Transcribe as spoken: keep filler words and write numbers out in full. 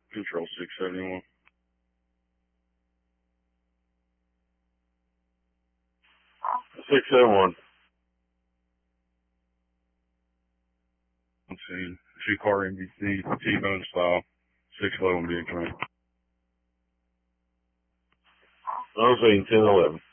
Control six seventy-one. six seven one. Let's see. Two car M V C, T-bone style, six eleven being trained. I'm saying ten eleven.